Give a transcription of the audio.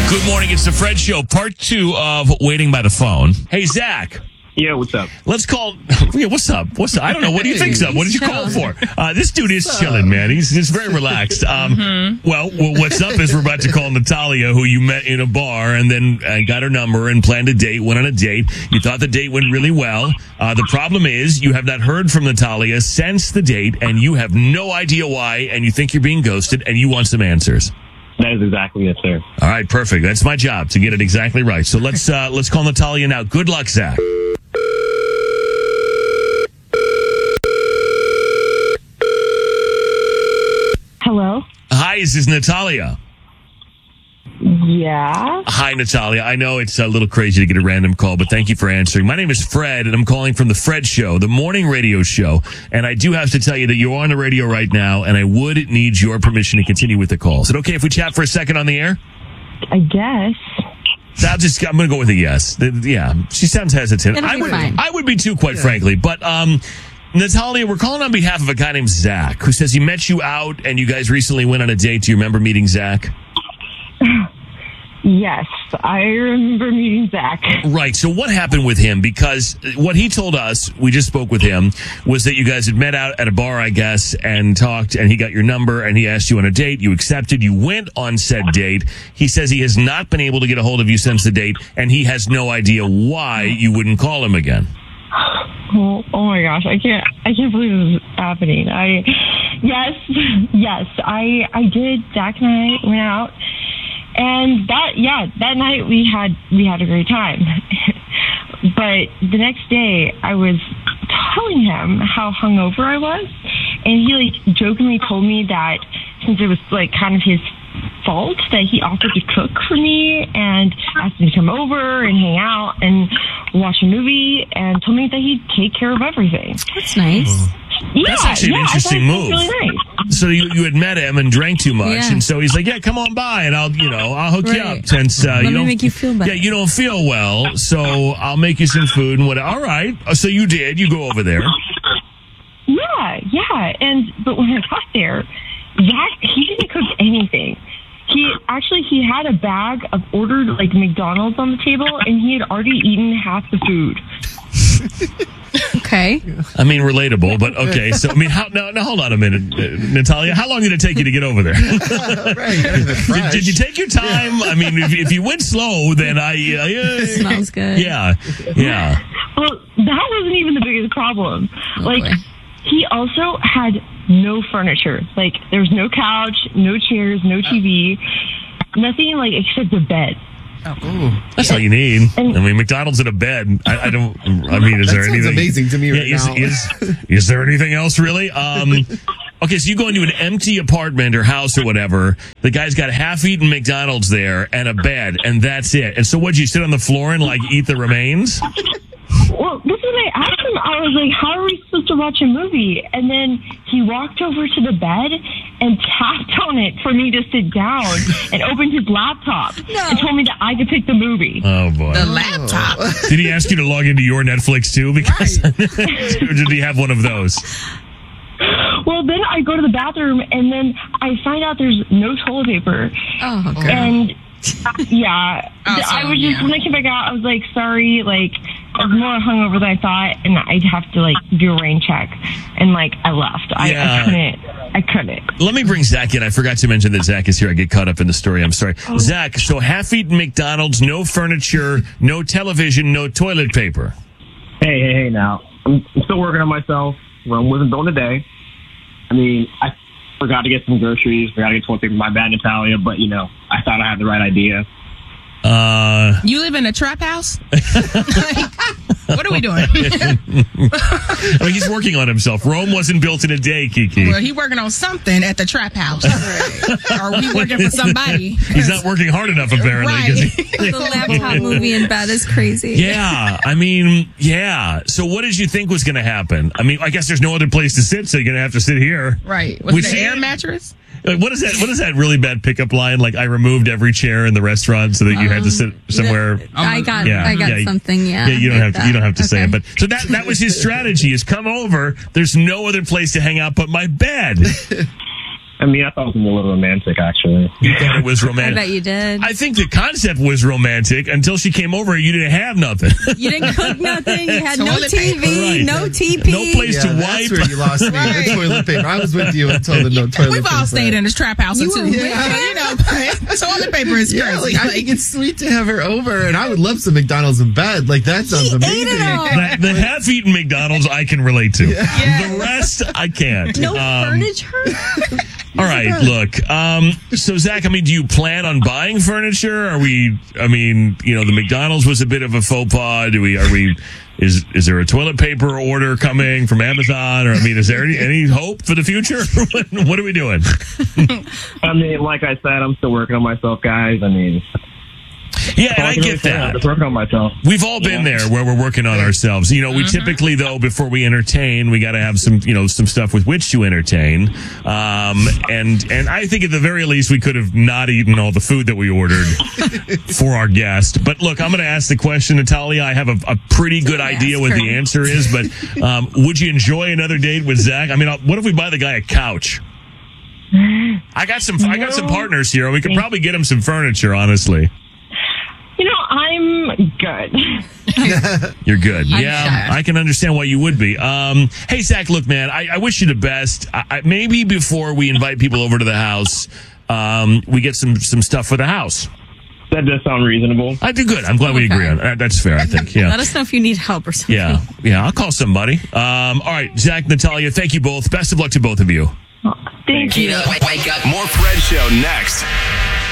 Good morning. It's the Fred Show, part 2 of Waiting by the Phone. Hey, Zach. Yeah, what's up? Let's call. Yeah, what's up? I don't know. What do you think's up? What did you call for? This dude is chilling, man. He's very relaxed. Well, what's up is we're about to call Natalia, who you met in a bar, and then got her number and planned a date. Went on a date. You thought the date went really well. The problem is you have not heard from Natalia since the date, and you have no idea why, and you think you're being ghosted, and you want some answers. That is exactly it, sir. All right, perfect. That's my job, to get it exactly right. So let's call Natalia now. Good luck, Zach. Hello? Hi, is this Natalia? Yeah. Hi, Natalia. I know it's a little crazy to get a random call, but thank you for answering. My name is Fred, and I'm calling from the Fred Show, the morning radio show. And I do have to tell you that you're on the radio right now, and I would need your permission to continue with the call. Is it okay if we chat for a second on the air? I guess. I'm going to go with a yes. Yeah, she sounds hesitant. It'll be fine. I would be too, quite frankly. But Natalia, we're calling on behalf of a guy named Zach, who says he met you out, and you guys recently went on a date. Do you remember meeting Zach? Yes, I remember meeting Zach. Right. So what happened with him? Because what he told us, we just spoke with him, was that you guys had met out at a bar, I guess, and talked, and he got your number, and he asked you on a date. You accepted. You went on said date. He says he has not been able to get a hold of you since the date, and he has no idea why you wouldn't call him again. Oh my gosh, I can't believe this is happening. Yes, I did. Zach and I went out. And that night we had a great time. But the next day I was telling him how hungover I was, and he jokingly told me that since it was kind of his fault that he offered to cook for me and asked me to come over and hang out and watch a movie and told me that he'd take care of everything. That's nice. Yeah, that's actually an interesting move. Really nice. So you had met him and drank too much, and so he's like, "Yeah, come on by, and I'll hook you up since Let me make you feel better. Yeah, you don't feel well, so I'll make you some food and whatever." All right, so you did. You go over there. Yeah, but when I got there, Zach, he didn't cook anything. He had a bag of ordered McDonald's on the table, and he had already eaten half the food. Okay. I mean, relatable, but okay. So, I mean, now hold on a minute, Natalia. How long did it take you to get over there? Did you take your time? I mean, if you went slow, then smells good. Yeah. Well, that wasn't even the biggest problem. Boy. He also had no furniture. There's no couch, no chairs, no TV, nothing except a bed. Oh, that's all you need. I mean, McDonald's in a bed. Is there anything amazing to me right now? Is there anything else really? Okay, so you go into an empty apartment or house or whatever. The guy's got half-eaten McDonald's there and a bed, and that's it. And so what'd you sit on the floor and eat the remains? Well, this is what I asked him. I was like, how are we supposed to watch a movie? And then he walked over to the bed and tapped on it for me to sit down and opened his laptop and told me that I could pick the movie. Oh, boy. The laptop. Did he ask you to log into your Netflix, too? Because or did he have one of those? Well, then I go to the bathroom, and then I find out there's no toilet paper. Oh, God. And, I was just, when I came back out, I was like, sorry, I was more hungover than I thought, and I'd have to, do a rain check. And, I left. I couldn't. Let me bring Zach in. I forgot to mention that Zach is here. I get caught up in the story. I'm sorry. Zach, so half-eaten McDonald's, no furniture, no television, no toilet paper. Hey, now. I'm still working on myself. Rome wasn't built today. I mean, I forgot to get some groceries, forgot to get toilet paper. My bad, Natalia, but, I thought I had the right idea. You live in a trap house? What are we doing? I mean, he's working on himself. Rome wasn't built in a day, Kiki. Well, he's working on something at the trap house. Or we working for somebody. He's not working hard enough, apparently. Right. The laptop movie in bed is crazy. Yeah, I mean, yeah. So what did you think was going to happen? I mean, I guess there's no other place to sit, so you're going to have to sit here. Right. Was it an air mattress? What is that really bad pickup line? I removed every chair in the restaurant so that you had to sit somewhere. I got something. Yeah. Yeah, you don't have to say it. But so that was his strategy: is come over. There's no other place to hang out but my bed. Hey, I mean, I thought it was going to be a little romantic, actually. You thought it was I romantic? bet you did. I think the concept was romantic until she came over. You didn't have nothing. You didn't cook nothing. You had no Toilet TV, paper. no TP. No place to That's wipe. where you lost me. Right. The toilet paper. I was with you until the no toilet We've paper. all stayed in this trap house You until were with you know, but toilet paper is Yeah, crazy. like, I think it's sweet to have her over, and I would love some McDonald's in bed. Like, that sounds He ate amazing. it all. The half-eaten McDonald's I can relate to. The rest I can't. No furniture. All right, look. So Zach, I mean, do you plan on buying furniture? The McDonald's was a bit of a faux pas. Is there a toilet paper order coming from Amazon? Or, is there any hope for the future? What are we doing? I mean, like I said, I'm still working on myself, guys. I mean, Yeah, and I get I'm that. just working on myself. We've all been there where we're working on ourselves. We typically, though, before we entertain, we got to have some stuff with which to entertain. And I think at the very least we could have not eaten all the food that we ordered for our guest. But look, I'm going to ask the question, Natalia. I have a pretty good idea what the answer is, but would you enjoy another date with Zach? What if we buy the guy a couch? I got some partners here. We could probably get him some furniture, honestly. I'm good. You're good. I'm Yeah, sure. I can understand why you would be. Hey, Zach, look, man, I wish you the best. Maybe before we invite people over to the house, we get some stuff for the house. That does sound reasonable. I do good. I'm glad we agree on that. That's fair, I think. Yeah. Let us know if you need help or something. Yeah, I'll call somebody. All right, Zach, Natalia, thank you both. Best of luck to both of you. Thank you. Wake up. More Fred Show next.